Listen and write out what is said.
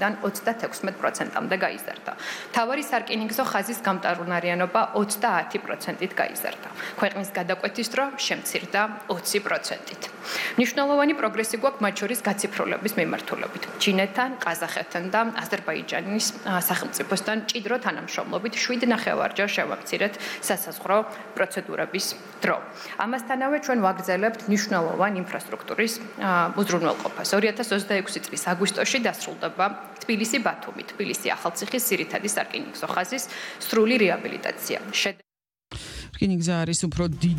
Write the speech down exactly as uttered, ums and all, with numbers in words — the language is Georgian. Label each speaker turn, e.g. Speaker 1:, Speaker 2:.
Speaker 1: პროცენტიდან ოცდათექვსმეტ პროცენტამდე გაიზარდა. მთავარი სარკინიგზო ხაზის გამტარუნარიანობა ოცდაათი პროცენტით გაიზარდა. ქვეყნის გადაკვეთის დრო შემცირდა ოცი პროცენტით. მნიშვნელოვანი პროგრესი გვაქვს მათ შორის გაციფრულების მიმართულებით. ჩინეთთან, ყაზახეთთან და აზერბაიჯანის სახელმწიფოსთან ჭიდრო თანამშრომლობით შვიდ ნახევარჯერ შევამცირეთ სასაზღვრო პროცედურების დრო. ამასთანავე ჩვენ ვაგრძელებთ მნიშვნელოვან ინფრასტრუქტურის უზრუნველყოფას. ორი ათას ოცდაექვსი წლის აგვისტოში დასრულდება თბილისი-ბათუმი, თბილისი-ახალციხის ძირითადი სარკინიგზო ხაზის სრული რეაბილიტაცია.
Speaker 2: რკინიგზა არის უფრო